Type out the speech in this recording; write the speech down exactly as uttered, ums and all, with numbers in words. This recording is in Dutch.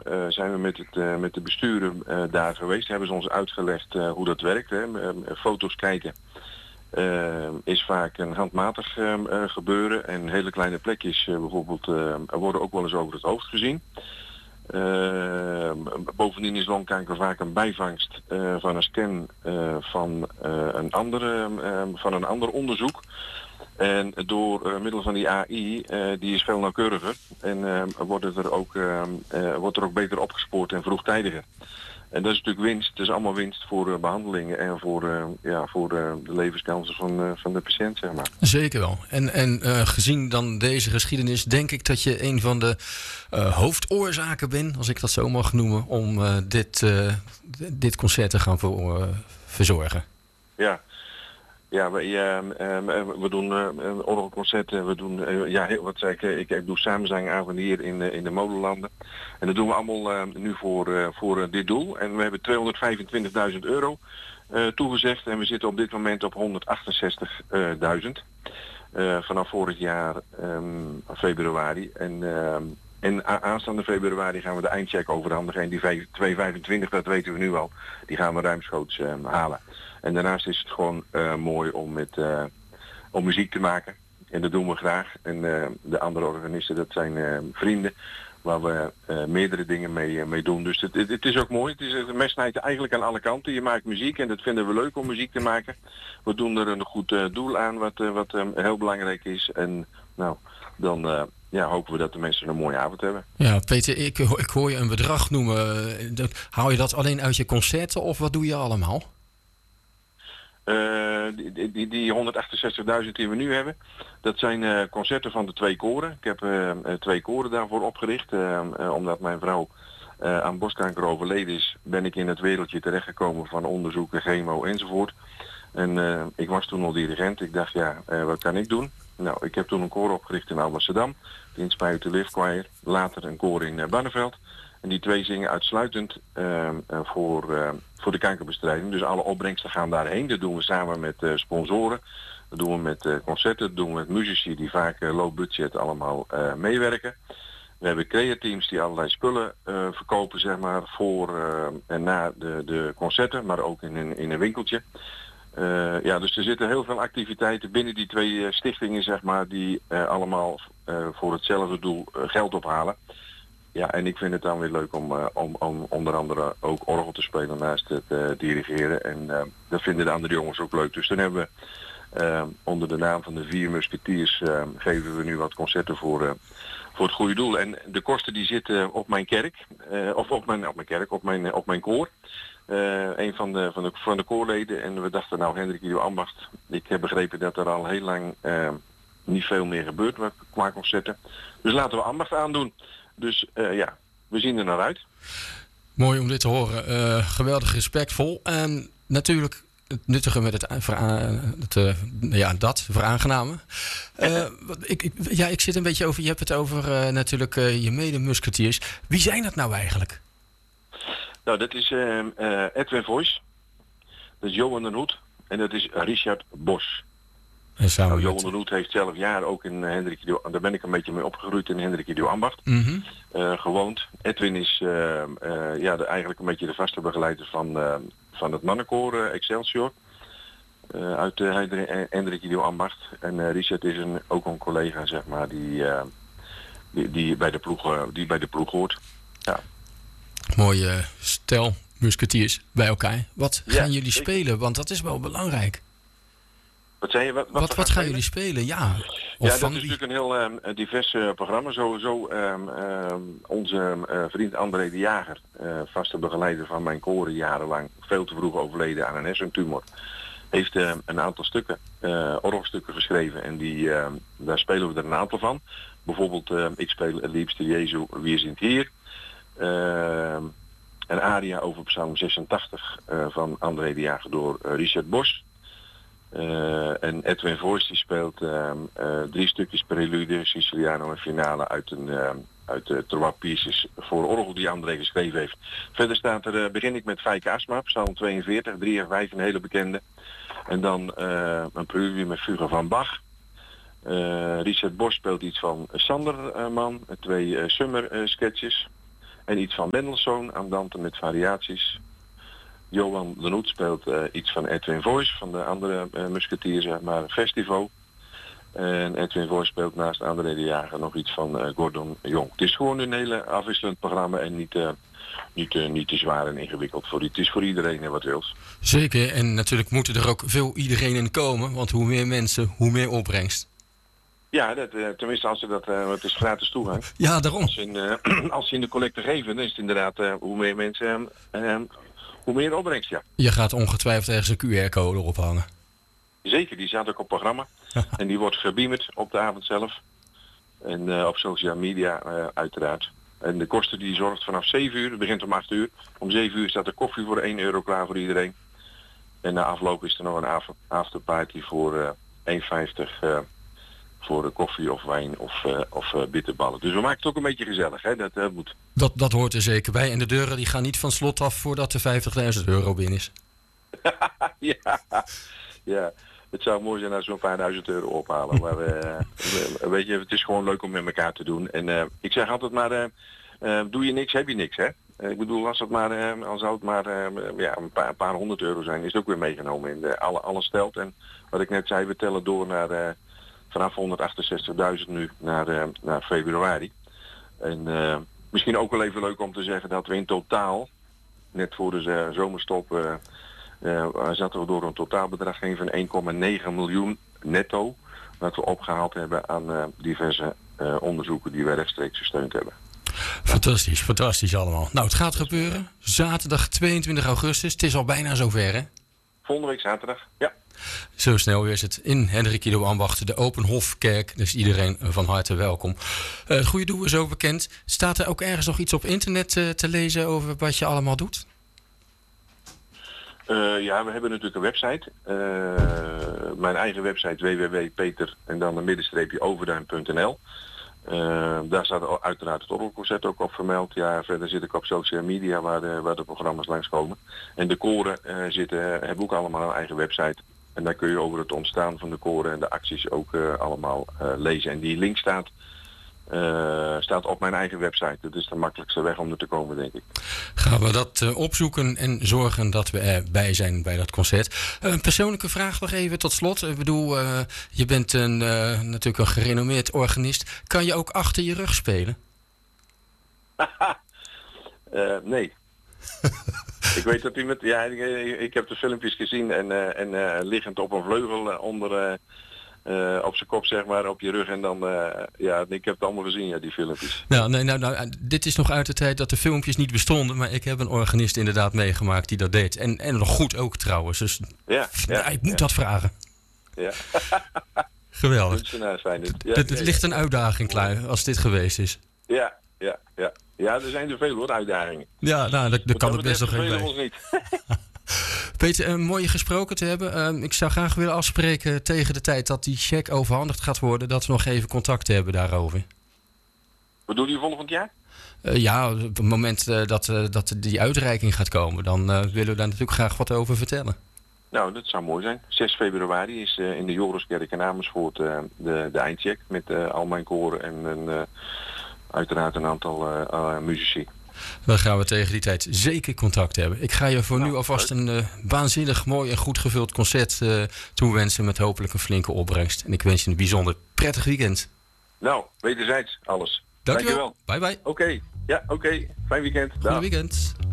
uh, zijn we met, het, uh, met de besturen uh, daar geweest. Hebben ze ons uitgelegd uh, hoe dat werkt. Hè. Uh, foto's kijken uh, is vaak een handmatig uh, uh, gebeuren. En hele kleine plekjes uh, bijvoorbeeld uh, worden ook wel eens over het hoofd gezien. Uh, bovendien is longkanker vaak een bijvangst uh, van een scan uh, van, uh, een andere, uh, van een ander onderzoek. En door uh, middel van die A I, uh, die is veel nauwkeuriger en uh, wordt, het er ook, uh, uh, wordt er ook beter opgespoord en vroegtijdiger. En dat is natuurlijk winst, dat is allemaal winst voor uh, behandelingen en voor, uh, ja, voor uh, de levenskansen van, uh, van de patiënt, zeg maar. Zeker wel. En, en uh, gezien dan deze geschiedenis, denk ik dat je een van de uh, hoofdoorzaken bent, als ik dat zo mag noemen, om uh, dit, uh, dit concert te gaan voor, uh, verzorgen. Ja. Ja, we, ja, we doen uh, orgelconcerten, we doen, uh, ja, heel, wat zei ik, ik, ik doe samenzangavonden hier in, uh, in de Molenlanden. En dat doen we allemaal uh, nu voor, uh, voor uh, dit doel. En we hebben tweehonderdvijfentwintigduizend euro uh, toegezegd en we zitten op dit moment op honderdachtenzestigduizend uh, vanaf vorig jaar um, februari. En, uh, en aanstaande februari gaan we de eindcheck overhandigen en die tweehonderdvijfentwintig, dat weten we nu al, die gaan we ruimschoots uh, halen. En daarnaast is het gewoon uh, mooi om, met, uh, om muziek te maken. En dat doen we graag. En uh, de andere organisten, dat zijn uh, vrienden waar we uh, meerdere dingen mee, uh, mee doen. Dus het, het, het is ook mooi. Het is een mes snijdt eigenlijk aan alle kanten. Je maakt muziek en dat vinden we leuk om muziek te maken. We doen er een goed uh, doel aan wat, uh, wat um, heel belangrijk is. En nou, dan uh, ja, hopen we dat de mensen een mooie avond hebben. Ja, Peter, ik, ik hoor je een bedrag noemen. Hou je dat alleen uit je concerten of wat doe je allemaal? Uh, die, die, die honderdachtenzestigduizend die we nu hebben, dat zijn uh, concerten van de twee koren. Ik heb uh, twee koren daarvoor opgericht. Uh, uh, omdat mijn vrouw uh, aan borstkanker overleden is, ben ik in het wereldje terechtgekomen van onderzoeken, chemo enzovoort. En uh, ik was toen al dirigent. Ik dacht, ja, uh, wat kan ik doen? Nou, ik heb toen een koor opgericht in Amsterdam, de Inspire to Live Choir. Later een koor in uh, Barneveld. En die twee zingen uitsluitend uh, uh, voor, uh, voor de kankerbestrijding. Dus alle opbrengsten gaan daarheen. Dat doen we samen met uh, sponsoren. Dat doen we met uh, concerten. Dat doen we met muzici die vaak uh, low budget allemaal uh, meewerken. We hebben createams die allerlei spullen uh, verkopen, zeg maar, voor uh, en na de, de concerten. Maar ook in een, in een winkeltje. Uh, ja, dus er zitten heel veel activiteiten binnen die twee uh, stichtingen, zeg maar, die uh, allemaal uh, voor hetzelfde doel uh, geld ophalen. Ja, en ik vind het dan weer leuk om, uh, om, om onder andere ook orgel te spelen naast het uh, dirigeren. En uh, dat vinden de andere jongens ook leuk. Dus dan hebben we uh, onder de naam van de Vier Musketiers uh, geven we nu wat concerten voor, uh, voor het goede doel. En de kosten die zitten op mijn kerk, uh, of op mijn, op mijn kerk, op mijn, op mijn koor. Uh, een van de, van, de, van de koorleden. En we dachten, nou, Hendrik Ido Ambacht, ik heb begrepen dat er al heel lang uh, niet veel meer gebeurt qua concerten. Dus laten we Ambacht aandoen. Dus uh, ja, we zien er naar uit. Mooi om dit te horen. Uh, geweldig respectvol. En natuurlijk het nuttige met het, vera- het uh, ja, dat, veraangenamen. Uh, ik, ik, ja, ik zit een beetje over, je hebt het over uh, natuurlijk uh, je mede-musketiers. Wie zijn dat nou eigenlijk? Nou, dat is uh, uh, Edwin Voice. Dat is Johan den Hoed. En dat is Richard Bos. En samen nou, Johan met... den Hoed heeft zelf jaren ook in uh, Hendrik Ido, daar ben ik een beetje mee opgegroeid in Hendrik Ido Ambacht. Mm-hmm. Uh, gewoond. Edwin is uh, uh, ja, de, eigenlijk een beetje de vaste begeleider van, uh, van het mannenkoor uh, Excelsior. Uh, uit uh, Hendrik Ido Ambacht. En uh, Richard is een, ook een collega, zeg maar, die, uh, die, die, bij de ploeg, uh, die bij de ploeg hoort. Ja. Mooie uh, stel musketiers bij elkaar. Wat gaan ja, jullie ik... spelen? Want dat is wel belangrijk. Wat zei je? Wat, wat, wat, wat gaan, gaan jullie spelen? Ja, of ja dat is wie? Natuurlijk een heel um, divers uh, programma. Sowieso um, um, onze uh, vriend André de Jager, uh, vaste begeleider van mijn koren jarenlang, veel te vroeg overleden aan een hersentumor, heeft uh, een aantal stukken, uh, orgelstukken geschreven en die, uh, daar spelen we er een aantal van. Bijvoorbeeld, uh, ik speel Het Liefste Jezu, Wie Sind Hier. Uh, een aria over Psalm zesentachtig uh, van André de Jager door uh, Richard Bos. Uh, en Edwin Voice die speelt uh, uh, drie stukjes prelude, Siciliano en finale uit een uh, uit de Trois Pieces voor orgel die André geschreven heeft. Verder staat er, uh, begin ik met Feike Asma, Psalm tweeënveertig, drie en vijf, een hele bekende. En dan uh, een prelude met Fuga van Bach. Uh, Richard Bos speelt iets van Sanderman, uh, twee uh, summer uh, sketches. En iets van Mendelssohn, Andante met variaties. Johan de Noet speelt uh, iets van Edwin Voice, van de andere uh, musketier, zeg maar, Festival. En Edwin Voice speelt naast André de Jager nog iets van uh, Gordon Jong. Het is gewoon een hele afwisselend programma en niet, uh, niet, uh, niet te zwaar en ingewikkeld. Voor, het is voor iedereen en wat wils. Zeker, en natuurlijk moeten er ook veel iedereen in komen, want hoe meer mensen, hoe meer opbrengst. Ja, dat, uh, tenminste als ze dat, uh, het is gratis toegang. Ja, daarom. Als ze in, uh, als ze in de collecte geven, dan is het inderdaad uh, hoe meer mensen, uh, uh, hoe meer opbrengst, ja. Je gaat ongetwijfeld ergens een Q R-code ophangen. Zeker, die staat ook op programma. En die wordt gebeamerd op de avond zelf. En uh, op social media uh, uiteraard. En de kosten die zorgt vanaf zeven uur, het begint om acht uur. Om zeven uur staat de koffie voor één euro klaar voor iedereen. En na afloop is er nog een afterparty voor uh, één vijftig uh, voor de koffie of wijn of, uh, of uh, bitterballen. Dus we maken het ook een beetje gezellig, hè? Dat uh, moet. Dat, dat hoort er zeker bij. En de deuren die gaan niet van slot af voordat er vijftigduizend euro binnen is. ja, ja. Het zou mooi zijn als we een paar duizend euro ophalen. Maar uh, weet je, het is gewoon leuk om met elkaar te doen. En uh, ik zeg altijd maar, uh, uh, doe je niks, heb je niks, hè? Uh, ik bedoel, als het maar, uh, als het maar uh, ja, een, paar, een paar honderd euro zijn, is het ook weer meegenomen. En uh, alle, alles telt. En wat ik net zei, we tellen door naar uh, vanaf honderdachtenzestigduizend nu naar, uh, naar februari. En uh, misschien ook wel even leuk om te zeggen dat we in totaal, net voor de uh, zomerstop, uh, uh, zaten we door een totaalbedrag heen van één komma negen miljoen netto. Dat we opgehaald hebben aan uh, diverse uh, onderzoeken die wij rechtstreeks gesteund hebben. Fantastisch, fantastisch allemaal. Nou, het gaat gebeuren. Zaterdag tweeëntwintig augustus. Het is al bijna zover, hè? Volgende week zaterdag, ja. Zo snel is het in Hendrik Ido Ambacht, de Openhofkerk. Dus iedereen van harte welkom. Uh, het goede doel is ook bekend. Staat er ook ergens nog iets op internet uh, te lezen over wat je allemaal doet? Uh, ja, we hebben natuurlijk een website. Uh, mijn eigen website w w w punt peter en dan een middenstreepje overduin punt n l. Uh, daar staat uiteraard het orgelconcert ook op vermeld. Ja, verder zit ik op social media waar de, waar de programma's langskomen. En de koren uh, zitten, uh, hebben ook allemaal een eigen website. En daar kun je over het ontstaan van de koren en de acties ook uh, allemaal uh, lezen. En die link staat, uh, staat op mijn eigen website. Dat is de makkelijkste weg om er te komen, denk ik. Gaan we dat uh, opzoeken en zorgen dat we erbij zijn bij dat concert. Uh, een persoonlijke vraag nog even tot slot. Ik bedoel, uh, je bent een, uh, natuurlijk een gerenommeerd organist. Kan je ook achter je rug spelen? uh, nee. Ik weet dat u met, ja, ik, ik heb de filmpjes gezien en, uh, en uh, liggend op een vleugel uh, onder, uh, uh, op zijn kop zeg maar, op je rug en dan, uh, ja, ik heb het allemaal gezien, ja, die filmpjes. Nou, nee, nou, nou, dit is nog uit de tijd dat de filmpjes niet bestonden, maar ik heb een organist inderdaad meegemaakt die dat deed. En, en nog goed ook trouwens, dus ja, ja, ja, ik moet ja. dat vragen. Ja. Geweldig. Ja, het het ligt een uitdaging klaar als dit geweest is. Ja, ja, ja. Ja, er zijn er veel hoor, uitdagingen. Ja, nou, dat, dat kan het best nog even niet. Peter, uh, mooi je gesproken te hebben. Uh, ik zou graag willen afspreken tegen de tijd dat die cheque overhandigd gaat worden, dat we nog even contact hebben daarover. Bedoel je volgend jaar? Uh, ja, op het moment uh, dat, uh, dat die uitreiking gaat komen, dan uh, willen we daar natuurlijk graag wat over vertellen. Nou, dat zou mooi zijn. zes februari is uh, in de Joriskerk in Amersfoort uh, de, de eindcheck met uh, al mijn koren en een... Uh, uiteraard een aantal uh, uh, muzici. Dan gaan we tegen die tijd zeker contact hebben. Ik ga je voor nou, nu alvast leuk. een uh, waanzinnig mooi en goed gevuld concert uh, toewensen met hopelijk een flinke opbrengst. En ik wens je een bijzonder prettig weekend. Nou, wederzijds alles. Dankjewel. Bye bye. Oké, okay. ja oké. Okay. Fijn weekend. Goed weekend.